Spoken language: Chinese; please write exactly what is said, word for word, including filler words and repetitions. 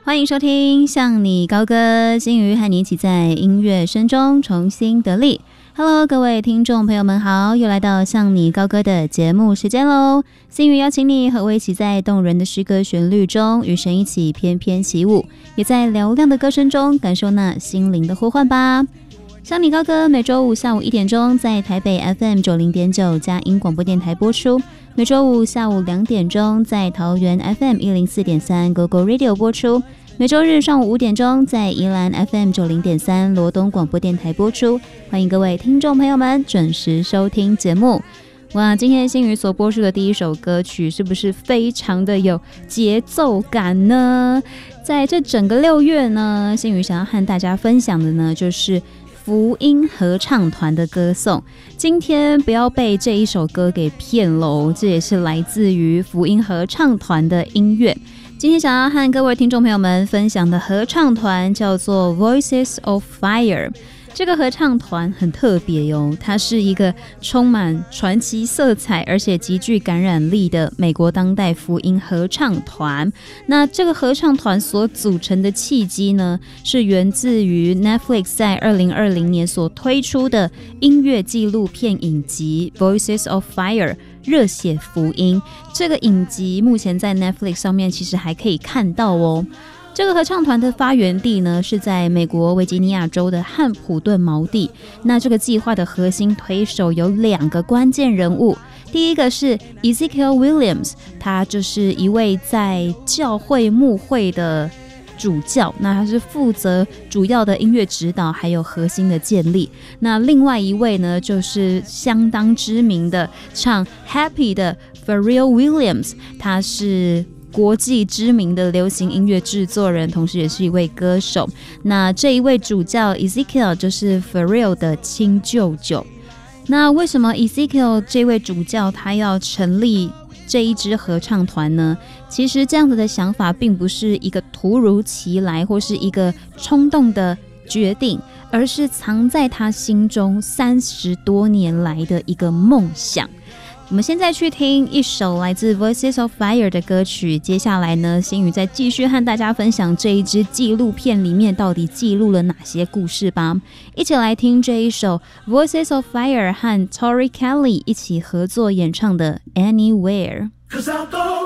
欢迎收听向你高歌，新宇和你一起在音乐声中重新得力。Hello， 各位听众朋友们好，又来到向你高歌的节目时间喽。新宇邀请你和我一起在动人的诗歌旋律中，与神一起翩翩起舞，也在嘹亮的歌声中感受那心灵的呼唤吧。向你高歌每周五下午一点钟在台北 F M 九零点九佳音广播电台播出，每周五下午两点钟在桃园 F M 一零四点三 Go Go Radio 播出，每周日上午五点钟在宜兰 F M 九零点三罗东广播电台播出。欢迎各位听众朋友们准时收听节目。哇，今天新宇所播出的第一首歌曲是不是非常的有节奏感呢？在这整个六月呢，新宇想要和大家分享的呢，就是福音合唱团的歌颂。今天不要被这一首歌给骗喽，这也是来自于福音合唱团的音乐。今天想要和各位听众朋友们分享的合唱团叫做 Voices of Fire。 这个合唱团很特别哟，它是一个充满传奇色彩而且极具感染力的美国当代福音合唱团。那这个合唱团所组成的契机呢，是源自于 Netflix 在二零二零年所推出的音乐纪录片影集 Voices of Fire 热血福音。这个影集目前在 Netflix 上面其实还可以看到哦。这个合唱团的发源地呢，是在美国维吉尼亚州的汉普顿锚地。那这个计划的核心推手有两个关键人物，第一个是 Ezekiel Williams， 他就是一位在教会牧会的主教，那他是负责主要的音乐指导还有核心的建立。那另外一位呢，就是相当知名的唱 Happy 的 Pharrell Williams， 他是国际知名的流行音乐制作人，同时也是一位歌手。那这一位主教 Ezekiel 就是 Pharrell 的亲舅舅。那为什么 Ezekiel 这位主教他要成立这一支合唱团呢？其实这样子的想法并不是一个突如其来或是一个冲动的决定，而是藏在他心中三十多年来的一个梦想。我们现在去听一首来自 Voices of Fire 的歌曲，接下来呢，新宇再继续和大家分享这一支纪录片里面到底记录了哪些故事吧。一起来听这一首 Voices of Fire 和 Tori Kelly 一起合作演唱的 Anywhere。 Cause I'll go